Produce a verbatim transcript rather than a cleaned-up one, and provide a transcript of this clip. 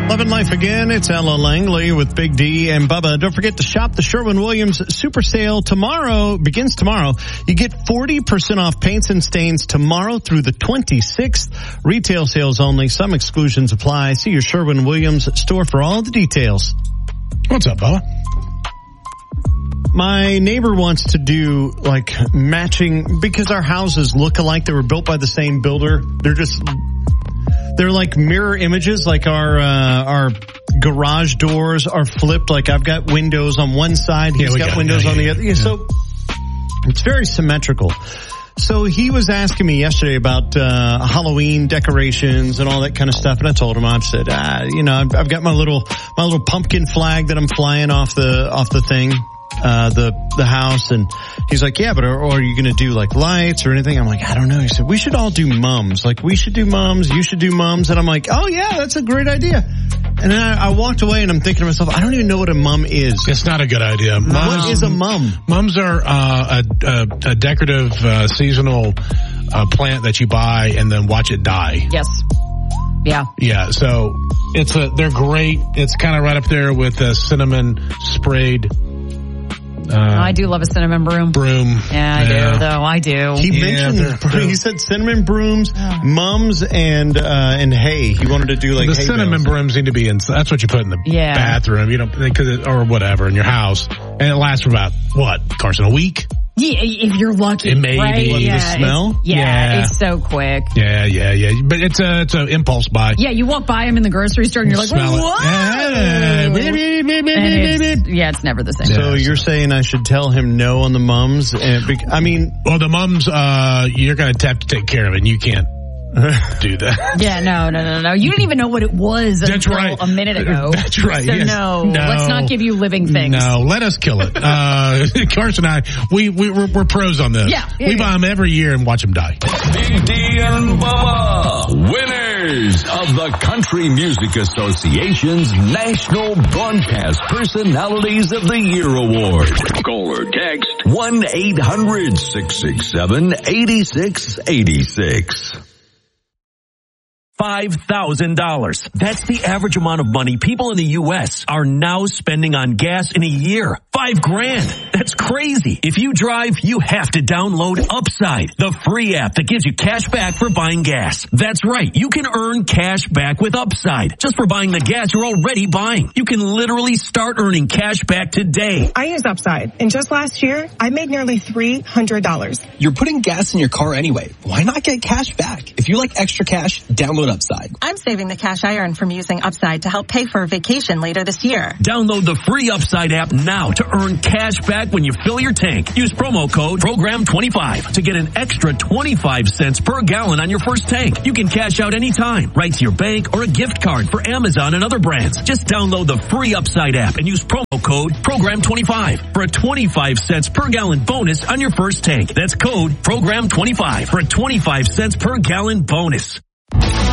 Loving life again. It's Ella Langley with Big D and Bubba. Don't forget to shop the Sherwin-Williams Super Sale tomorrow. Begins tomorrow. You get forty percent off paints and stains tomorrow through the twenty-sixth. Retail sales only. Some exclusions apply. See your Sherwin-Williams store for all the details. What's up, Bubba? My neighbor wants to do like matching because our houses look alike. They were built by the same builder. They're just... They're like mirror images, like our uh, our garage doors are flipped. Like I've got windows on one side, he's yeah, got, got windows yeah, on the yeah, other. Yeah, yeah. So it's very symmetrical. So he was asking me yesterday about uh Halloween decorations and all that kind of stuff, and I told him, I've said, ah, you know, I've, I've got my little my little pumpkin flag that I'm flying off the off the thing. Uh, the, the house, and he's like, yeah, but are, are you going to do like lights or anything? I'm like, I don't know. He said, we should all do mums. Like, we should do mums, you should do mums. And I'm like, oh yeah, that's a great idea. And then I, I walked away and I'm thinking to myself, I don't even know what a mum is. It's not a good idea. Mums, what is a mum? Mums are, uh, a, a, a decorative, uh, seasonal, uh, plant that you buy and then watch it die. Yes. Yeah. Yeah. So it's a, they're great. It's kind of right up there with a cinnamon sprayed. Uh, I do love a cinnamon broom. Broom. Yeah, I yeah. do, though. I do. He yeah, mentioned, they're, he said cinnamon brooms, oh. mums, and uh, and hay. He wanted to do like the hay cinnamon bales. brooms need to be in. That's what you put in the yeah. bathroom, you know, because it, or whatever in your house, and it lasts for about what, Carson, a week? Yeah, if you're lucky, it may right? be. Yeah, the smell. Yeah, yeah, it's so quick. Yeah, yeah, yeah. But it's a it's an impulse buy. Yeah, you walk by them in the grocery store and you're like, smell whoa! It. It's, yeah, it's never the same. So you're saying I should tell him no on the mums? And I mean, well, the mums, uh, you're going to have to take care of it, and you can't do that. Yeah, no, no, no, no. You didn't even know what it was That's until right. a minute ago. That's right. So yes. no, no, let's not give you living things. No, let us kill it. Uh, Carson and I, we, we, we're, we're pros on this. Yeah. yeah we yeah. buy them every year and watch them die. Big D and Bubba, winners of the Country Music Association's National Broadcast Personalities of the Year Award. Call or text one eight hundred six six seven eight six eight six. five thousand dollars. That's the average amount of money people in the U S are now spending on gas in a year. Five grand. That's crazy. If you drive, you have to download Upside, the free app that gives you cash back for buying gas. That's right. You can earn cash back with Upside just for buying the gas you're already buying. You can literally start earning cash back today. I use Upside, and just last year, I made nearly three hundred dollars. You're putting gas in your car anyway. Why not get cash back? If you like extra cash, download Upside. I'm saving the cash I earn from using Upside to help pay for a vacation later this year. Download the free Upside app now to earn cash back when you fill your tank. Use promo code program twenty-five to get an extra twenty-five cents per gallon on your first tank. You can cash out anytime, right to your bank or a gift card for Amazon and other brands. Just download the free Upside app and use promo code program twenty-five for a twenty-five cents per gallon bonus on your first tank. That's code program twenty-five for a twenty-five cents per gallon bonus.